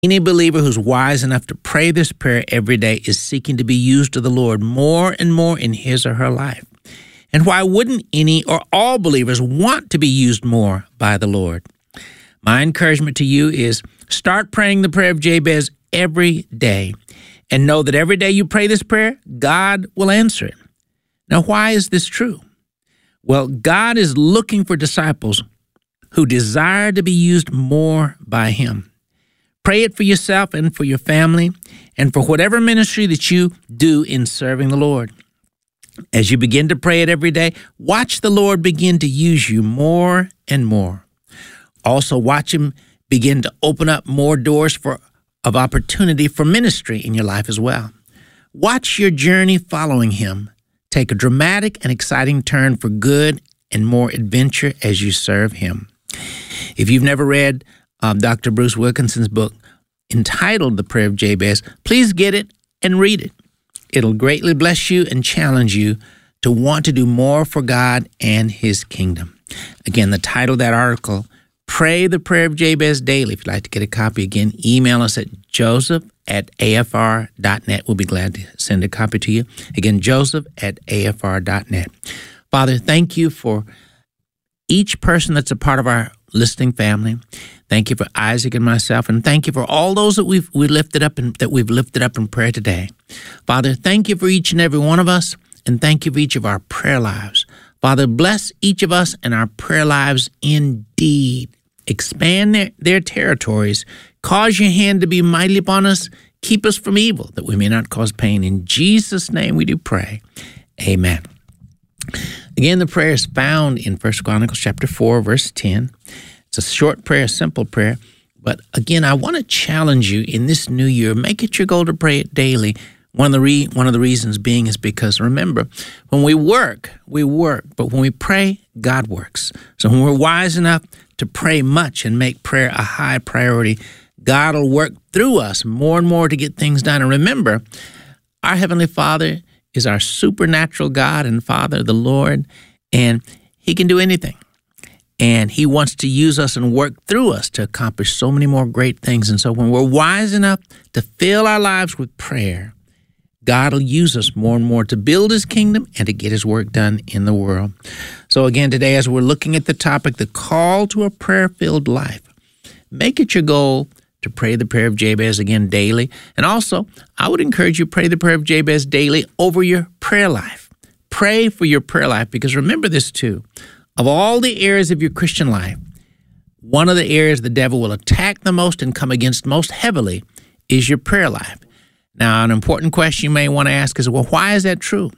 Any believer who's wise enough to pray this prayer every day is seeking to be used of the Lord more and more in his or her life. And why wouldn't any or all believers want to be used more by the Lord? My encouragement to you is start praying the prayer of Jabez every day, and know that every day you pray this prayer, God will answer it. Now, why is this true? Well, God is looking for disciples who desire to be used more by him. Pray it for yourself and for your family and for whatever ministry that you do in serving the Lord. As you begin to pray it every day, watch the Lord begin to use you more and more. Also, watch him begin to open up more doors of opportunity for ministry in your life as well. Watch your journey following him take a dramatic and exciting turn for good and more adventure as you serve him. If you've never read Dr. Bruce Wilkinson's book entitled The Prayer of Jabez, please get it and read it. It'll greatly bless you and challenge you to want to do more for God and his kingdom. Again, the title of that article, Pray the Prayer of Jabez Daily. If you'd like to get a copy, again, email us at joseph@afr.net. We'll be glad to send a copy to you. Again, joseph@afr.net. Father, thank you for each person that's a part of our listening family. Thank you for Isaac and myself, and thank you for all those that we've lifted up in prayer today. Father, thank you for each and every one of us, and thank you for each of our prayer lives. Father, bless each of us and our prayer lives indeed. Expand their territories. Cause your hand to be mighty upon us. Keep us from evil, that we may not cause pain. In Jesus' name we do pray. Amen. Again, the prayer is found in 1 Chronicles chapter 4, verse 10. It's a short prayer, a simple prayer. But again, I want to challenge you in this new year. Make it your goal to pray it daily. One of the reasons being is because, remember, when we work, but when we pray, God works. So when we're wise enough to pray much and make prayer a high priority, God will work through us more and more to get things done. And remember, our Heavenly Father is our supernatural God and Father, the Lord, and he can do anything. And he wants to use us and work through us to accomplish so many more great things. And so when we're wise enough to fill our lives with prayer, God will use us more and more to build his kingdom and to get his work done in the world. So again, today, as we're looking at the topic, the call to a prayer-filled life, make it your goal to pray the prayer of Jabez again daily. And also, I would encourage you to pray the prayer of Jabez daily over your prayer life. Pray for your prayer life, because remember this too. Of all the areas of your Christian life, one of the areas the devil will attack the most and come against most heavily is your prayer life. Now, an important question you may want to ask is, well, why is that true?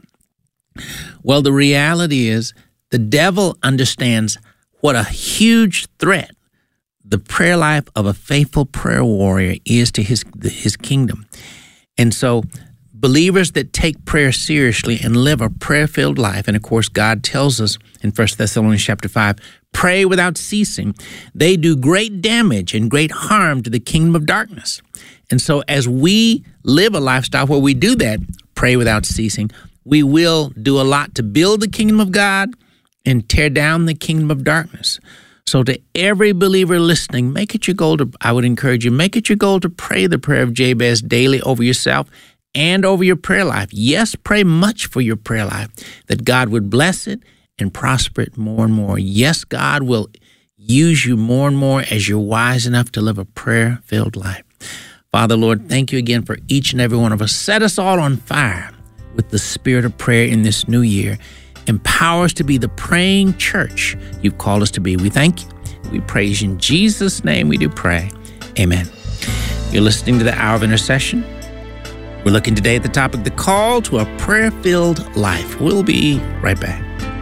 Well, the reality is the devil understands what a huge threat the prayer life of a faithful prayer warrior is to his kingdom. And so believers that take prayer seriously and live a prayer-filled life, and of course God tells us in 1 Thessalonians chapter 5, pray without ceasing, they do great damage and great harm to the kingdom of darkness. And so as we live a lifestyle where we do that, pray without ceasing, we will do a lot to build the kingdom of God and tear down the kingdom of darkness. So to every believer listening, I would encourage you, make it your goal to pray the prayer of Jabez daily over yourself and over your prayer life. Yes, pray much for your prayer life, that God would bless it and prosper it more and more. Yes, God will use you more and more as you're wise enough to live a prayer-filled life. Father, Lord, thank you again for each and every one of us. Set us all on fire with the spirit of prayer in this new year. Empower us to be the praying church you've called us to be. We thank you. We praise you. In Jesus' name we do pray. Amen. You're listening to the Hour of Intercession. We're looking today at the topic, the call to a prayer-filled life. We'll be right back.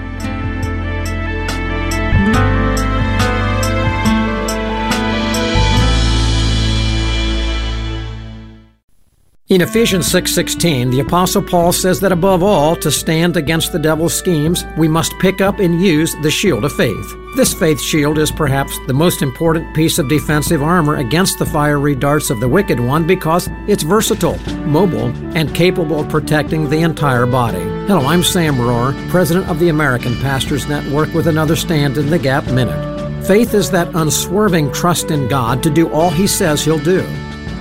In Ephesians 6:16, the Apostle Paul says that above all, to stand against the devil's schemes, we must pick up and use the shield of faith. This faith shield is perhaps the most important piece of defensive armor against the fiery darts of the wicked one because it's versatile, mobile, and capable of protecting the entire body. Hello, I'm Sam Rohr, president of the American Pastors Network, with another Stand in the Gap Minute. Faith is that unswerving trust in God to do all He says He'll do.